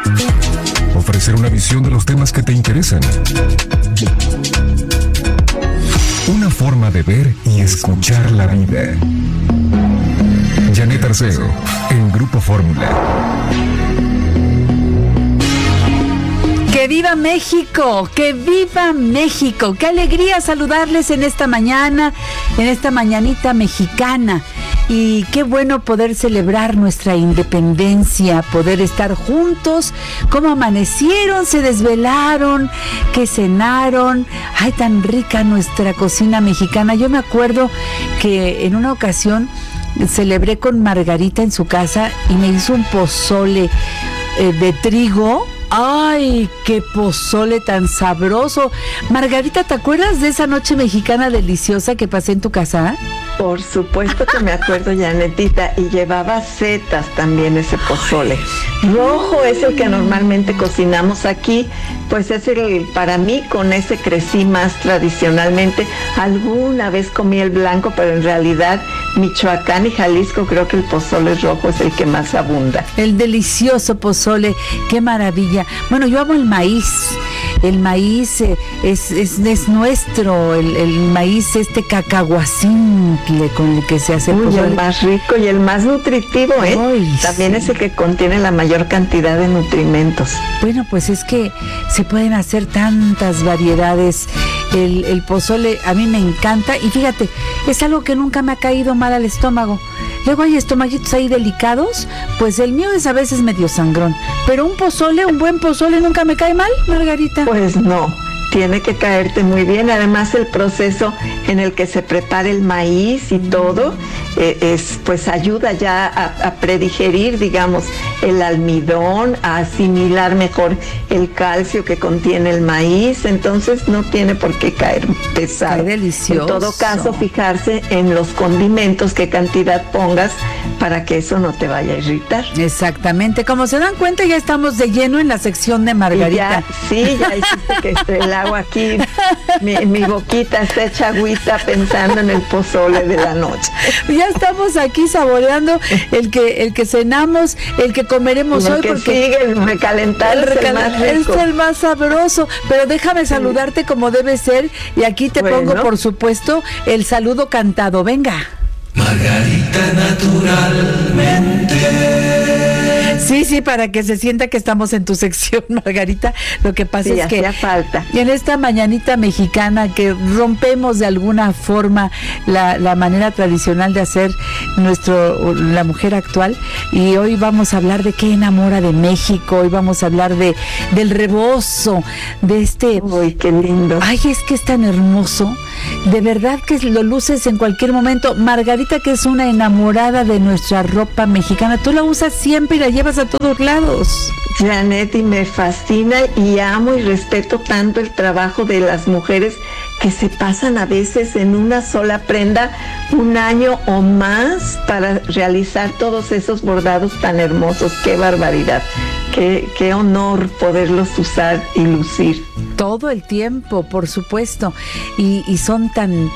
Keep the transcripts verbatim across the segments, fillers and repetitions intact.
Ofrecer una visión de los temas que te interesan. Una forma de ver y escuchar la vida. Janet Arceo, en Grupo Fórmula. ¡Que viva México! ¡Que viva México! ¡Qué alegría saludarles en esta mañana, en esta mañanita mexicana! Y qué bueno poder celebrar nuestra independencia, poder estar juntos. ¿Cómo amanecieron? ¿Se desvelaron? ¿Qué cenaron? ¡Ay, tan rica nuestra cocina mexicana! Yo me acuerdo que en una ocasión celebré con Margarita en su casa y me hizo un pozole eh, de trigo. ¡Ay, qué pozole tan sabroso! Margarita, ¿te acuerdas de esa noche mexicana deliciosa que pasé en tu casa? Por supuesto que me acuerdo, Janetita, y llevaba setas también ese pozole. Rojo es el que normalmente cocinamos aquí, pues es el, para mí con ese crecí más tradicionalmente. Alguna vez comí el blanco, pero en realidad Michoacán y Jalisco creo que el pozole rojo es el que más abunda. El delicioso pozole, qué maravilla. Bueno, yo amo el maíz. El maíz eh, es, es, es nuestro, el, el maíz este cacahuacintle con el que se hace el Uy, pozole. El más rico y el más nutritivo, ¿eh? Uy, también sí. Es el que contiene la mayor cantidad de nutrimentos. Bueno, pues es que se pueden hacer tantas variedades. El, el pozole a mí me encanta y fíjate, es algo que nunca me ha caído mal al estómago. Luego hay estomaguitos ahí delicados, pues el mío es a veces medio sangrón, pero un pozole, un buen pozole nunca me cae mal, Margarita. Pues no, tiene que caerte muy bien. Además el proceso en el que se prepara el maíz y todo, eh, es, pues ayuda ya a, a predigerir, digamos, el almidón, a asimilar mejor el calcio que contiene el maíz, entonces no tiene por qué caer pesado. Qué delicioso. En todo caso, fijarse en los condimentos, qué cantidad pongas para que eso no te vaya a irritar. Exactamente, como se dan cuenta ya estamos de lleno en la sección de Margarita. Ya, sí, ya hiciste que esté el agua aquí, mi, mi boquita está hecha agüita pensando en el pozole de la noche. Ya estamos aquí saboreando el que el que cenamos, el que comeremos el hoy, que porque sigue el recalentar el recal- es el más rico. Es el más sabroso, pero déjame saludarte como debe ser y aquí te bueno. pongo, por supuesto, el saludo cantado. Venga. Margarita naturalmente. Sí, sí, para que se sienta que estamos en tu sección, Margarita. Lo que pasa sí, es que falta. en esta mañanita mexicana que rompemos de alguna forma la, la manera tradicional de hacer nuestro la mujer actual, y hoy vamos a hablar de qué enamora de México. Hoy vamos a hablar de del rebozo, de este. Uy, qué lindo. Ay, es que es tan hermoso. De verdad que lo luces en cualquier momento. Margarita, que es una enamorada de nuestra ropa mexicana, tú la usas siempre y la llevas a todos lados. Janet, y me fascina y amo y respeto tanto el trabajo de las mujeres que se pasan a veces en una sola prenda un año o más para realizar todos esos bordados tan hermosos. ¡Qué barbaridad! Qué, qué honor poderlos usar y lucir. Todo el tiempo, por supuesto, y, y son tan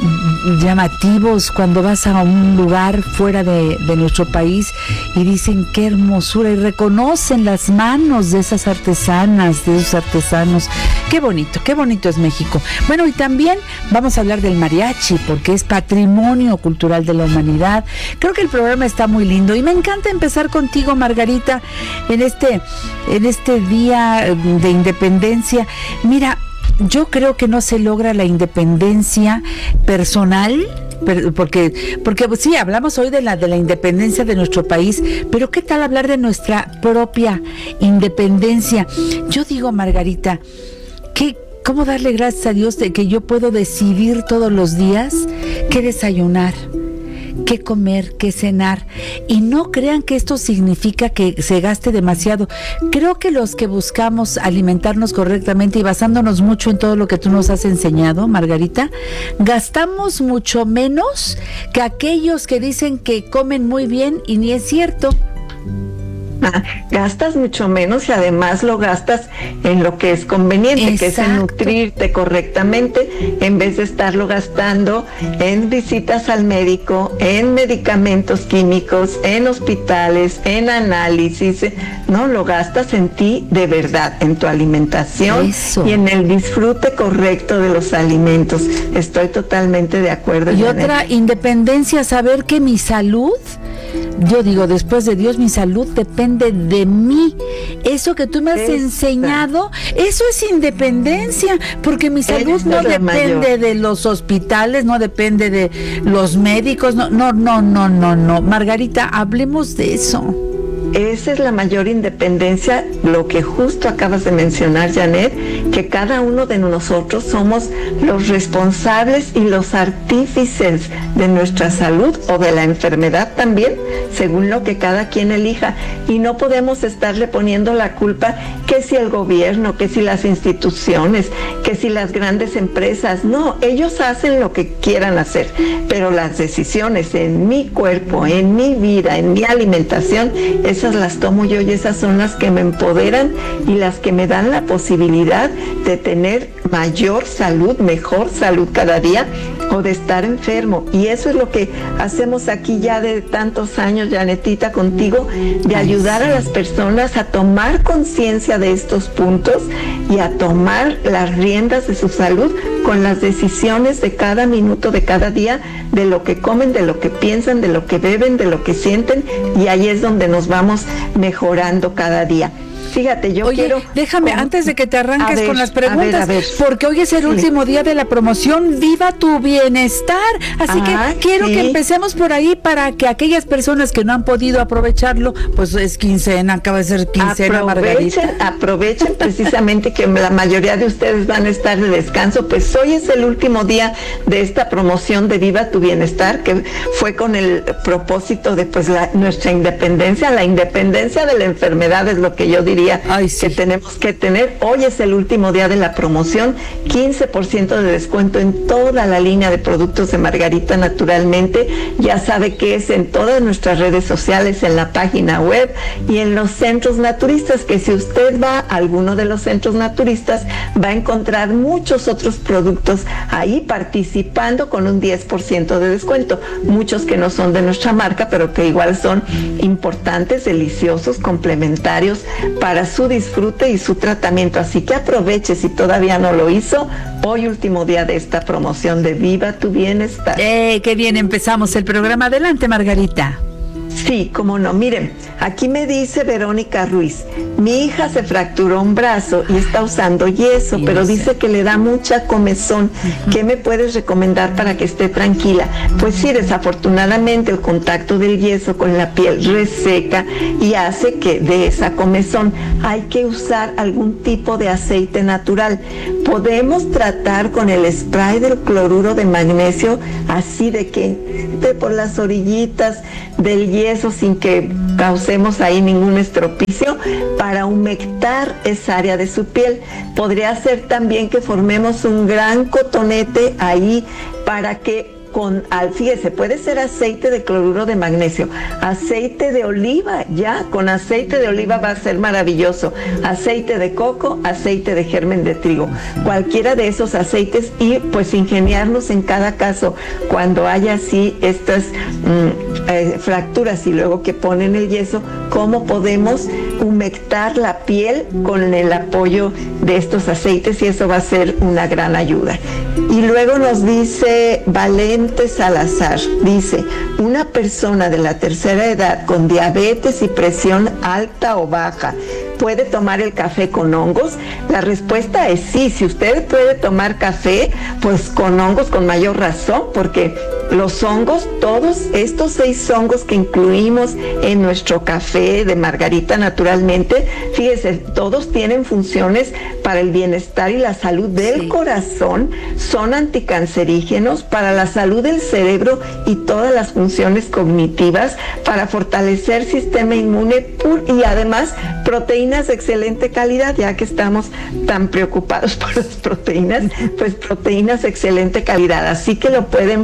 llamativos cuando vas a un lugar fuera de, de nuestro país y dicen qué hermosura y reconocen las manos de esas artesanas, de esos artesanos. Qué bonito, qué bonito es México. Bueno, y también vamos a hablar del mariachi porque es patrimonio cultural de la humanidad. Creo que el programa está muy lindo y me encanta empezar contigo, Margarita, en este, en este día de independencia. Mira, yo creo que no se logra la independencia personal, porque porque sí, hablamos hoy de la de la independencia de nuestro país, pero ¿qué tal hablar de nuestra propia independencia? Yo digo, Margarita, ¿qué, cómo darle gracias a Dios de que yo puedo decidir todos los días qué desayunar, qué comer, qué cenar? Y no crean que esto significa que se gaste demasiado. Creo que los que buscamos alimentarnos correctamente y basándonos mucho en todo lo que tú nos has enseñado, Margarita, gastamos mucho menos que aquellos que dicen que comen muy bien y ni es cierto. gastas mucho menos y además lo gastas en lo que es conveniente, Exacto. que es en nutrirte correctamente, en vez de estarlo gastando en visitas al médico, en medicamentos químicos, en hospitales, en análisis. No, lo gastas en ti de verdad, en tu alimentación Eso. y en el disfrute correcto de los alimentos. Estoy totalmente de acuerdo. Y Janet. Otra independencia, saber que mi salud, yo digo, después de Dios, mi salud depende de mí. Eso que tú me has Esta. enseñado, eso es independencia, porque mi salud no depende mayor. de los hospitales, no depende de los médicos, no, no, no, no, no, no. Margarita, hablemos de eso. Esa es la mayor independencia, lo que justo acabas de mencionar, Janet, que cada uno de nosotros somos los responsables y los artífices de nuestra salud o de la enfermedad también, según lo que cada quien elija. Y no podemos estarle poniendo la culpa que si el gobierno, que si las instituciones, que si las grandes empresas. No, ellos hacen lo que quieran hacer, pero las decisiones en mi cuerpo, en mi vida, en mi alimentación, esas las tomo yo y esas son las que me empoderan y las que me dan la posibilidad de tener mayor salud, mejor salud cada día, o de estar enfermo. Y eso es lo que hacemos aquí ya de tantos años, Janetita, contigo, de ayudar a las personas a tomar conciencia de estos puntos y a tomar las riendas de su salud con las decisiones de cada minuto, de cada día, de lo que comen, de lo que piensan, de lo que beben, de lo que sienten, y ahí es donde nos vamos mejorando cada día. Fíjate, yo Oye, quiero... déjame, con... antes de que te arranques ver, con las preguntas, a ver, a ver. porque hoy es el sí. último día de la promoción Viva tu Bienestar, así ah, que quiero sí. que empecemos por ahí para que aquellas personas que no han podido aprovecharlo, pues es quincena, acaba de ser quincena, aprovechen, Margarita. Aprovechen precisamente que la mayoría de ustedes van a estar de descanso, pues hoy es el último día de esta promoción de Viva tu Bienestar, que fue con el propósito de pues la, nuestra independencia, la independencia de la enfermedad es lo que yo diría Ay, sí. que tenemos que tener. Hoy es el último día de la promoción, quince por ciento de descuento en toda la línea de productos de Margarita Naturalmente. Ya sabe que es en todas nuestras redes sociales, en la página web y en los centros naturistas, que si usted va a alguno de los centros naturistas va a encontrar muchos otros productos ahí participando con un diez por ciento de descuento, muchos que no son de nuestra marca pero que igual son importantes, deliciosos, complementarios para su disfrute y su tratamiento. Así que aproveche si todavía no lo hizo. Hoy último día de esta promoción de Viva tu Bienestar. ¡Eh, qué bien! Empezamos el programa. Adelante, Margarita. Sí, cómo no. Miren, aquí me dice Verónica Ruiz, mi hija se fracturó un brazo y está usando yeso, pero sé. dice que le da mucha comezón. Uh-huh. ¿Qué me puedes recomendar para que esté tranquila? Pues sí, desafortunadamente el contacto del yeso con la piel reseca y hace que de esa comezón hay que usar algún tipo de aceite natural. Podemos tratar con el spray del cloruro de magnesio, así de que de por las orillitas del yeso sin que causemos ahí ningún estropicio, para humectar esa área de su piel. Podría ser también que formemos un gran cotonete ahí para que con, al, fíjese, puede ser aceite de cloruro de magnesio, aceite de oliva, ya, con aceite de oliva va a ser maravilloso, aceite de coco, aceite de germen de trigo, cualquiera de esos aceites, y pues ingeniarnos en cada caso cuando haya así estas mmm, eh, fracturas y luego que ponen el yeso, cómo podemos humectar la piel con el apoyo de estos aceites, y eso va a ser una gran ayuda. Y luego nos dice Valente Salazar, dice, una persona de la tercera edad con diabetes y presión alta o baja, ¿puede tomar el café con hongos? La respuesta es sí. Si usted puede tomar café, pues con hongos con mayor razón, porque los hongos, todos estos seis hongos que incluimos en nuestro café de Margarita Naturalmente, fíjese, todos tienen funciones para el bienestar y la salud del sí. corazón, son anticancerígenos, para la salud del cerebro y todas las funciones cognitivas, para fortalecer el sistema inmune y además proteínas de excelente calidad, ya que estamos tan preocupados por las proteínas, pues proteínas de excelente calidad, así que lo pueden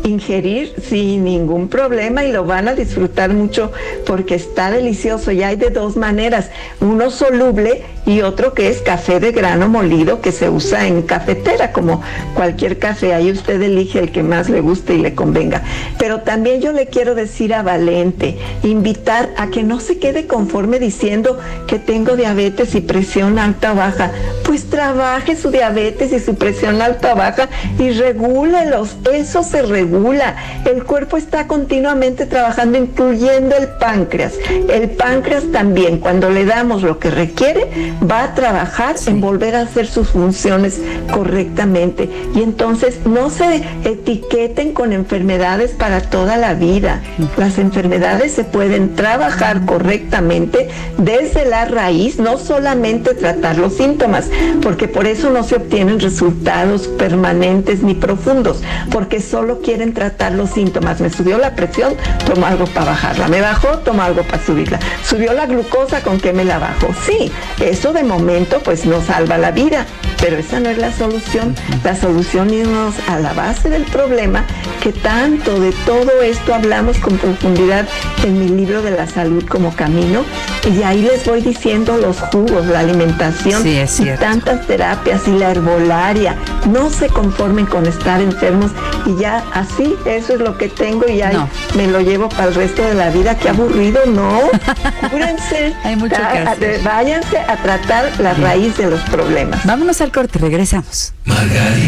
ingerir sin ningún problema y lo van a disfrutar mucho porque está delicioso. Y hay de dos maneras, uno soluble y otro que es café de grano molido, que se usa en cafetera como cualquier café. Ahí usted elige el que más le guste y le convenga. Pero también yo le quiero decir a Valente, invitar a que no se quede conforme diciendo que tengo diabetes y presión alta o baja. Pues trabaje su diabetes y su presión alta o baja y regúlelos. Eso se regula. El cuerpo está continuamente trabajando, incluyendo el páncreas. El páncreas también, cuando le damos lo que requiere, va a trabajar sí. en volver a hacer sus funciones correctamente. Y entonces no se etiqueten con enfermedades para toda la vida. Las enfermedades se pueden trabajar correctamente desde la raíz, no solamente tratar los síntomas, porque por eso no se obtienen resultados permanentes ni profundos, porque solo quieren tratar los síntomas. Me subió la presión, tomo algo para bajarla. Me bajó, tomo algo para subirla. Subió la glucosa, ¿con qué me la bajo? Sí, eso de momento pues no salva la vida, pero esa no es la solución. La solución es irnos a la base del problema, que tanto de todo esto hablamos con profundidad en mi libro de la salud como camino, y ahí les voy diciendo los jugos, la alimentación, sí, es y tantas terapias y la herbolaria. No se conformen con estar enfermos y ya así, eso es lo que tengo y ahí no. me lo llevo para el resto de la vida. Qué aburrido, ¿no? Cúrense. Hay mucho que hacer. Váyanse a tratar la raíz de los problemas. Vámonos al corte, regresamos. Margarita.